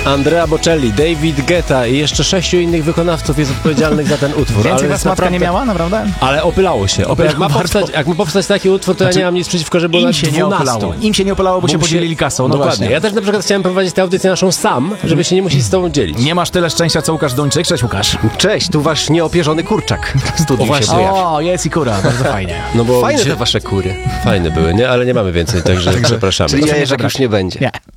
Andrea Bocelli, David Guetta i jeszcze 6 innych wykonawców jest odpowiedzialnych za ten utwór. Więcej was matka nie miała, naprawdę? Ale opylało się. Jak ma powstać taki utwór, to ja nie mam nic przeciwko, żeby było Im się 12. nie opylało. Im się nie opylało, bo się podzielili kasą. No Dokładnie. właśnie. Ja też na przykład chciałem prowadzić tę audycję naszą sam, żeby się nie musieć z tobą dzielić. Nie masz tyle szczęścia, co Łukasz Dończyk. Cześć, Łukasz. Cześć, tu wasz nieopierzony kurczak w studiu O, właśnie. się pojawi. O, jest i kura, bardzo fajnie. No bo Fajne te wasze kury. Fajne były, nie? Ale nie mamy więcej, także przepraszamy. Czyli jajeczek już nie będzie. Nie.